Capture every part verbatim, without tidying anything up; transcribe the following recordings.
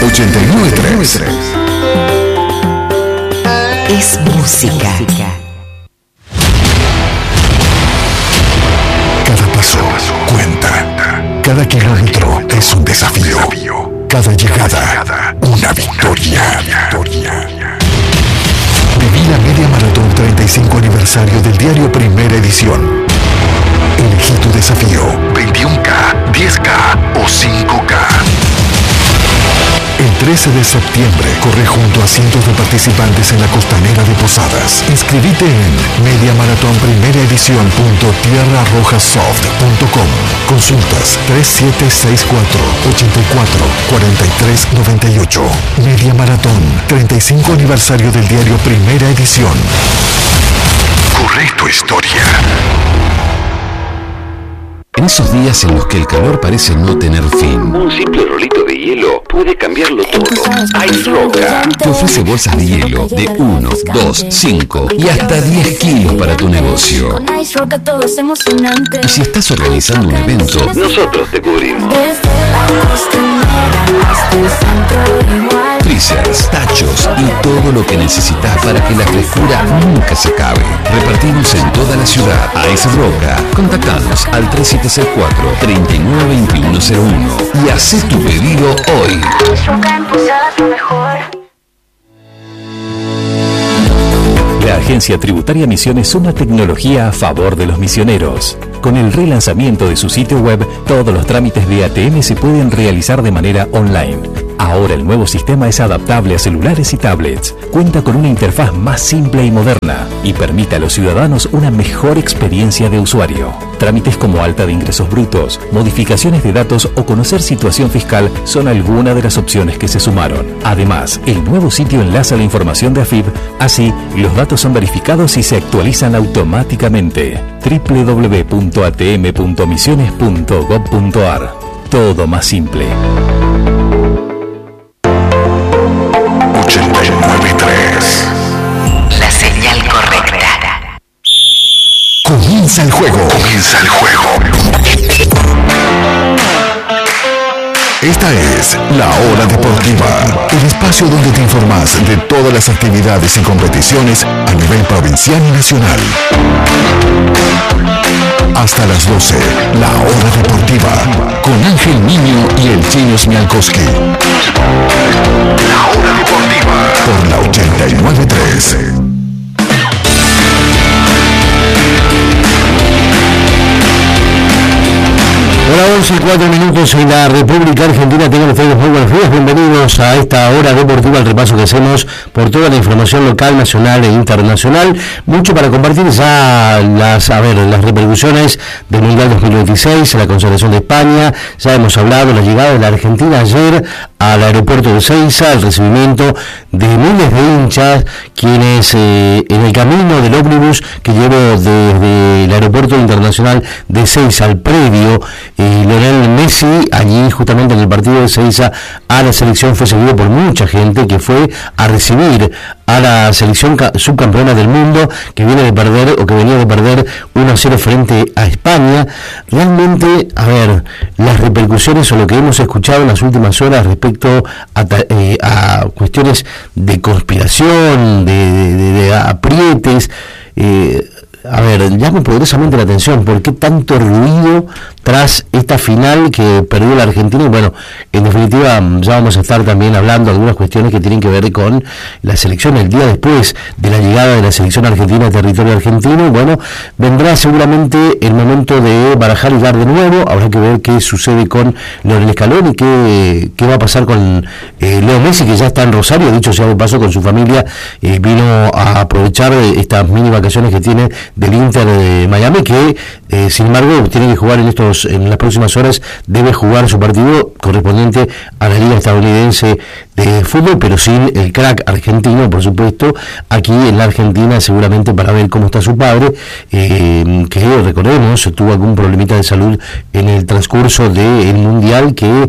ochenta y nueve punto tres. Es música. Cada paso cuenta. Cada kilómetro es un desafío. Cada llegada, una victoria. Viví la Media Maratón treinta y cinco aniversario del diario Primera Edición. Elegí tu desafío, veintiuno K, diez K o cinco K. El trece de septiembre corre junto a cientos de participantes en la costanera de Posadas. Inscribite en mediamaratonprimeraedición punto tierra roja soft punto com. Consultas tres siete seis cuatro, ocho cuatro, cuatro tres nueve ocho. Media Maratón, treinta y cinco aniversario del diario Primera Edición. Corre tu historia. En esos días en los que el calor parece no tener fin, un simple rolito de hielo puede cambiarlo todo. Ice Roca te ofrece bolsas de hielo de uno, dos, cinco y hasta diez kilos para tu negocio. Y si estás organizando un evento, nosotros te cubrimos. Freezers, tachos y todo lo que necesitas para que la frescura nunca se acabe. Repartimos en toda la ciudad. Ice Roca. Contactanos al tres siete seis cuatro, tres nueve dos uno cero uno y haz tu pedido hoy. La Agencia Tributaria Misiones suma tecnología a favor de los misioneros. Con el relanzamiento de su sitio web, todos los trámites de A T M se pueden realizar de manera online. Ahora el nuevo sistema es adaptable a celulares y tablets, cuenta con una interfaz más simple y moderna y permite a los ciudadanos una mejor experiencia de usuario. Trámites como alta de ingresos brutos, modificaciones de datos o conocer situación fiscal son algunas de las opciones que se sumaron. Además, el nuevo sitio enlaza la información de A F I B, así los datos son verificados y se actualizan automáticamente. doble u doble u doble u punto a t m punto misiones punto gob punto a r. Todo más simple. ochenta y nueve punto tres. La señal correcta. Comienza el juego. Comienza el juego. Esta es La Hora Deportiva, el espacio donde te informas de todas las actividades y competiciones a nivel provincial y nacional. Hasta las doce, La Hora Deportiva, con Ángel Niño y el Chino Smialkowski. La Hora Deportiva, por la ochenta y nueve punto tres. Hola, once y cuatro minutos en la República Argentina. Tengan ustedes muy buenos días. Bienvenidos a esta hora deportiva, el repaso que hacemos por toda la información local, nacional e internacional. Mucho para compartir ya las, a ver, las repercusiones del Mundial dos mil veintiséis, la consagración de España. Ya hemos hablado de la llegada de la Argentina ayer al aeropuerto de Ezeiza, el recibimiento de miles de hinchas, quienes eh, en el camino del ómnibus que llevó desde el aeropuerto internacional de Ezeiza al predio, eh, Lionel Messi, allí justamente en el partido de Ezeiza a la selección, fue seguido por mucha gente que fue a recibir a la selección subcampeona del mundo, que viene de perder o que venía de perder uno a cero frente a España. Realmente, a ver, las repercusiones o lo que hemos escuchado en las últimas horas respecto a, eh, a cuestiones de conspiración, de, de, de, de aprietes, eh, a ver, llama poderosamente la atención. ¿Por qué tanto ruido tras esta final que perdió la Argentina? Y bueno, en definitiva ya vamos a estar también hablando de algunas cuestiones que tienen que ver con la selección el día después de la llegada de la selección argentina al territorio argentino. Bueno, vendrá seguramente el momento de barajar y dar de nuevo. Habrá que ver qué sucede con Lionel Scaloni, qué, qué va a pasar con eh, Leo Messi, que ya está en Rosario, dicho sea de paso, con su familia. Eh, vino a aprovechar estas mini vacaciones que tiene del Inter de Miami, que eh, sin embargo tiene que jugar en estos en las próximas horas, debe jugar su partido correspondiente a la Liga Estadounidense de Fútbol, pero sin el crack argentino, por supuesto, aquí en la Argentina, seguramente para ver cómo está su padre, eh, que recordemos tuvo algún problemita de salud en el transcurso del Mundial, que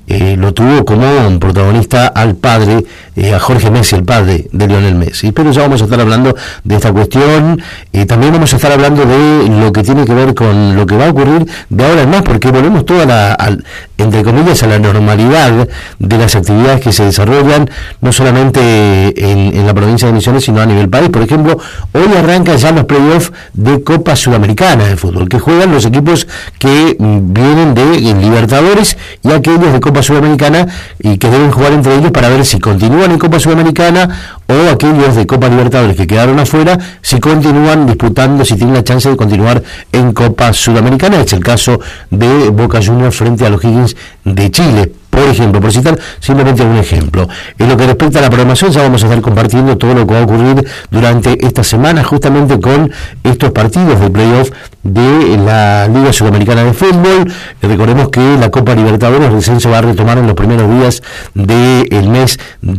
eh, lo tuvo como un protagonista al padre, eh, a Jorge Messi, el padre de Lionel Messi. Pero ya vamos a estar hablando de esta cuestión, y eh, también vamos a estar hablando de lo que tiene que ver con lo que va a ocurrir de ahora en más, porque volvemos toda la, a, entre comillas, a la normalidad de las actividades que se desarrollan, no solamente en, en la provincia de Misiones, sino a nivel país. Por ejemplo, hoy arrancan ya los playoffs de Copa Sudamericana de fútbol, que juegan los equipos que mm, vienen de eh, Libertadores y aquellos de Copa Sudamericana, y que deben jugar entre ellos para ver si continúan en Copa Sudamericana, o aquellos de Copa Libertadores que quedaron afuera, si continúan disputando, si tienen la chance de continuar en Copa Sudamericana. Es el caso de Boca Juniors frente a los Higgins de Chile, por ejemplo, por citar simplemente un ejemplo. En lo que respecta a la programación, ya vamos a estar compartiendo todo lo que va a ocurrir durante esta semana, justamente con estos partidos de playoff de la Liga Sudamericana de Fútbol. Recordemos que la Copa Libertadores recién se va a retomar en los primeros días del mes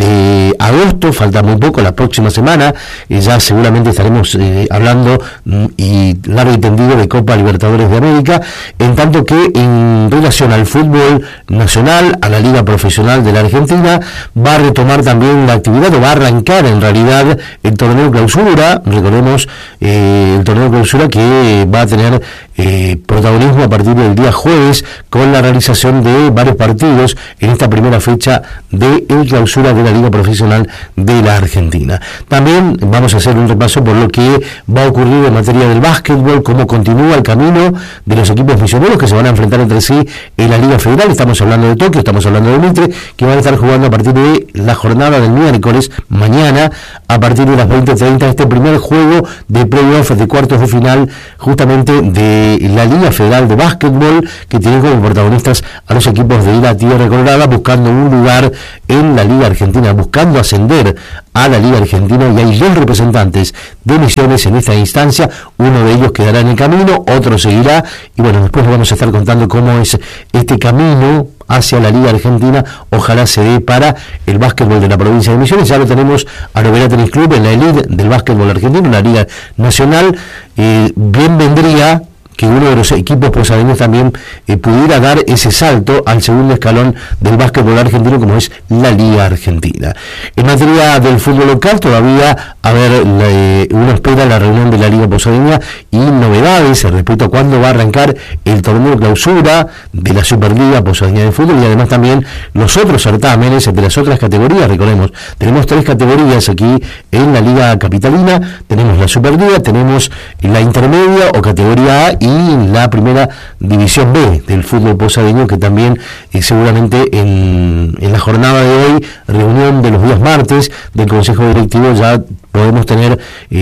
de agosto, falta muy poco, la próxima semana, eh, ya seguramente estaremos eh, hablando mm, y largo y tendido de Copa Libertadores de América, en tanto que en relación al fútbol nacional, a la Liga Profesional de la Argentina, va a retomar también la actividad, o va a arrancar en realidad el torneo clausura. Recordemos eh, el torneo clausura que va a tener eh, protagonismo a partir del día jueves, con la realización de varios partidos en esta primera fecha de el clausura de la Liga Profesional de la Argentina. También vamos a hacer un repaso por lo que va a ocurrir en materia del básquetbol, cómo continúa el camino de los equipos misioneros que se van a enfrentar entre sí en la Liga Federal. Estamos hablando de Tokio, estamos hablando de Mitre, que van a estar jugando a partir de la jornada del miércoles, mañana, a partir de las veinte treinta, este primer juego de playoff de cuartos de final, justamente de la Liga Federal de Básquetbol, que tiene como protagonistas a los equipos de la Tierra Colorada, buscando un lugar en la Liga Argentina, buscando ascender a la Liga Argentina, y hay dos representantes de Misiones en esta instancia. Uno de ellos quedará en el camino, otro seguirá, y bueno, después vamos a estar contando cómo es este camino hacia la Liga Argentina. Ojalá se dé para el básquetbol de la provincia de Misiones. Ya lo tenemos a Novedad Tenis Club en la elite del básquetbol argentino, en la Liga Nacional. Eh, bien vendría que uno de los equipos posadeños también eh, pudiera dar ese salto al segundo escalón del básquetbol argentino, como es la Liga Argentina. En materia del fútbol local, todavía a ver, la, eh, uno espera la reunión de la Liga Posadeña y novedades respecto a cuándo va a arrancar el torneo clausura de la Superliga Posadeña de Fútbol, y además también los otros certámenes de las otras categorías. Recordemos, tenemos tres categorías aquí en la Liga Capitalina: tenemos la Superliga, tenemos la intermedia o categoría A, y la primera división B del fútbol posadeño, que también eh, seguramente en, en la jornada de hoy, reunión de los días martes del Consejo Directivo, ya podemos tener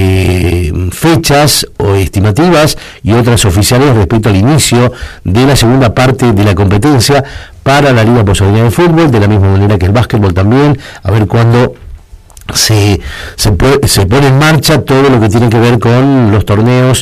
eh, fechas o estimativas y otras oficiales respecto al inicio de la segunda parte de la competencia para la Liga Posadeña de Fútbol, de la misma manera que el básquetbol también, a ver cuándo Se, se, se pone en marcha todo lo que tiene que ver con los torneos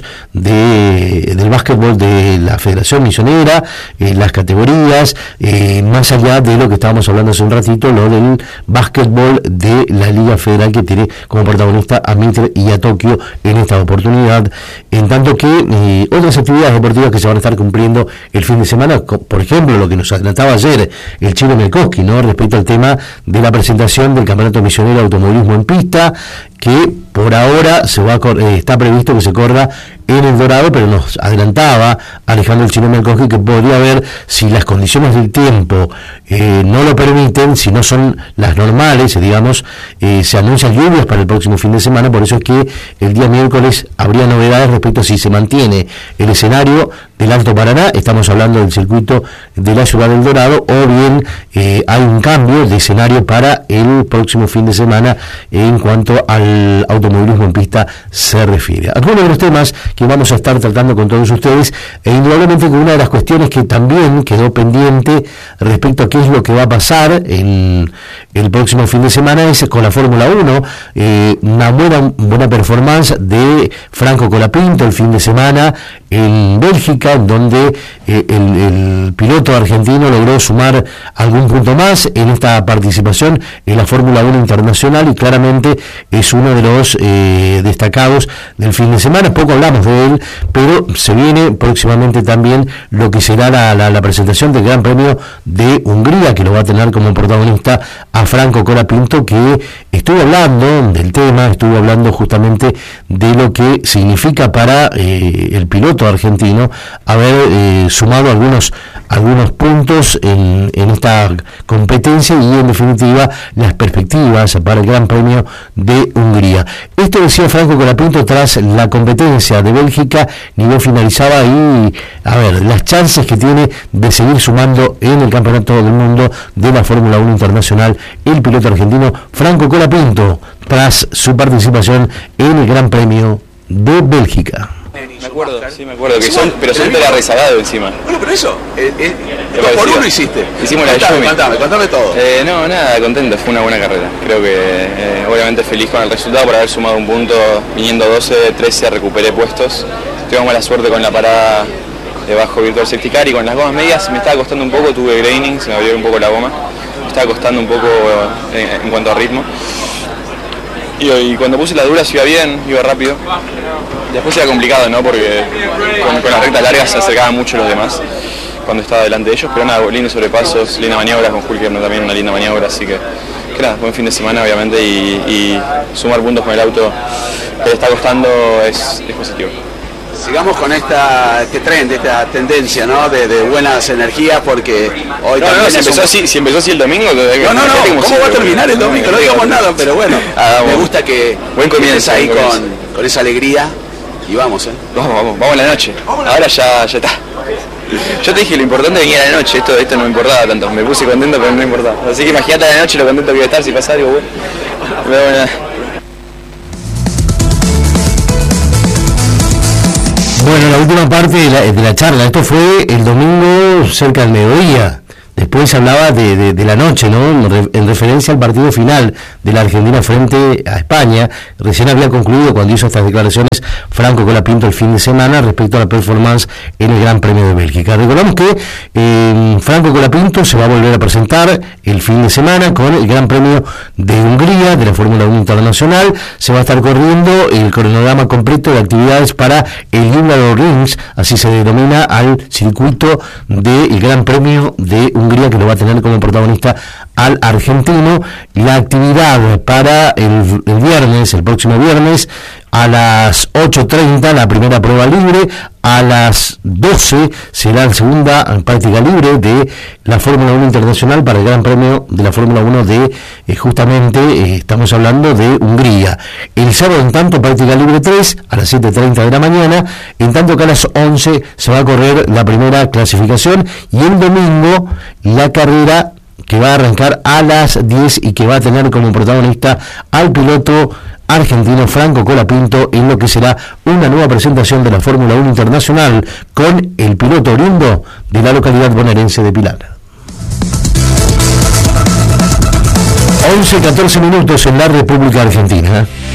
de, del básquetbol de la Federación Misionera, eh, las categorías, eh, más allá de lo que estábamos hablando hace un ratito, lo del básquetbol de la Liga Federal, que tiene como protagonista a Mitre y a Tokio en esta oportunidad, en tanto que eh, otras actividades deportivas que se van a estar cumpliendo el fin de semana, por ejemplo, lo que nos adelantaba ayer el Chino Melkowski, ¿no?, respecto al tema de la presentación del Campeonato Misionero Automovilismo en pista, que por ahora se va a cor- eh, está previsto que se corra en El Dorado, pero nos adelantaba Alejandro el Chino Melkowski que podría ver, si las condiciones del tiempo eh, no lo permiten, si no son las normales, digamos, eh, se anuncian lluvias para el próximo fin de semana. Por eso es que el día miércoles habría novedades respecto a si se mantiene el escenario del Alto Paraná, estamos hablando del circuito de la ciudad del Dorado, o bien eh, hay un cambio de escenario para el próximo fin de semana en cuanto al automovilismo en pista se refiere. Algunos de los temas que vamos a estar tratando con todos ustedes, e indudablemente que una de las cuestiones que también quedó pendiente respecto a qué es lo que va a pasar en el próximo fin de semana es con la Fórmula uno, eh, una buena, buena performance de Franco Colapinto el fin de semana en Bélgica, donde eh, el, el piloto argentino logró sumar algún punto más en esta participación en la Fórmula uno Internacional y claramente es uno de los eh, destacados del fin de semana. Poco hablamos de él, pero se viene próximamente también lo que será la, la, la presentación del Gran Premio de Hungría, que lo va a tener como protagonista a Franco Colapinto, que estuvo hablando del tema, estuvo hablando justamente de lo que significa para eh, el piloto argentino haber eh, sumado algunos algunos puntos en, en esta competencia y en definitiva las perspectivas para el Gran Premio de Hungría. Esto decía Franco Colapinto tras la competencia de Bélgica, nivel finalizaba y a ver, las chances que tiene de seguir sumando en el Campeonato del Mundo de la Fórmula uno Internacional el piloto argentino Franco Colapinto tras su participación en el Gran Premio de Bélgica. Me acuerdo, sí me acuerdo que son, pero son era rezagado encima. Bueno, pero eso, eh, eh, dos por uno hiciste. Hicimos la contame, Yumi. contame, contame todo. Eh, no, nada, contento, fue una buena carrera. Creo que eh, obviamente feliz con el resultado por haber sumado un punto, viniendo doce, trece, recuperé puestos. Tuvimos mala suerte con la parada debajo Virtual Safety Car y con las gomas medias me estaba costando un poco, tuve graining, se me abrió un poco la goma. Me estaba costando un poco en, en cuanto a ritmo. Y, y cuando puse la dura se iba bien, iba rápido. Después era complicado, ¿no? Porque con, con las rectas largas se acercaban mucho los demás cuando estaba delante de ellos, pero nada, lindos sobrepasos, linda maniobra con Hulker, ¿no? También una linda maniobra, así que, que nada, buen fin de semana obviamente y, y sumar puntos con el auto que le está costando es, es positivo. Sigamos con esta, este trend, esta tendencia, ¿no? De, de buenas energías, porque hoy no, también no, si empezó, un... así, si empezó así el domingo... No, no, no, ¿cómo va a terminar el domingo? No digamos nada, pero bueno, ah, me gusta que buen comienzo, estés ahí buen con, con esa alegría y vamos, ¿eh? Vamos, vamos, vamos a la noche, ahora ya, ya está. Yo te dije, lo importante venía a la noche, esto, esto no me importaba tanto, me puse contento pero no me importaba. Así que imagínate a la noche lo contento que iba a estar si pasa algo, bueno. Pero bueno. Bueno, la última parte de la, de la charla, esto fue el domingo cerca del mediodía. Después hablaba de, de, de la noche, ¿no? En, re, en referencia al partido final de la Argentina frente a España. Recién había concluido cuando hizo estas declaraciones Franco Colapinto el fin de semana respecto a la performance en el Gran Premio de Bélgica. Recordamos que eh, Franco Colapinto se va a volver a presentar el fin de semana con el Gran Premio de Hungría de la Fórmula uno Internacional. Se va a estar corriendo el cronograma completo de actividades para el Indoor Rings, así se denomina al circuito del Gran Premio de Hungría, que lo va a tener como protagonista al argentino. La actividad para el, el viernes, el próximo viernes, a las ocho treinta la primera prueba libre, a las doce será la segunda práctica libre de la Fórmula uno Internacional para el Gran Premio de la Fórmula uno de, eh, justamente, eh, estamos hablando de Hungría. El sábado, en tanto, práctica libre tres, a las siete treinta de la mañana, en tanto que a las once se va a correr la primera clasificación, y el domingo la carrera que va a arrancar a las diez y que va a tener como protagonista al piloto argentino Franco Colapinto en lo que será una nueva presentación de la Fórmula uno Internacional con el piloto oriundo de la localidad bonaerense de Pilar. once catorce minutos en la República Argentina.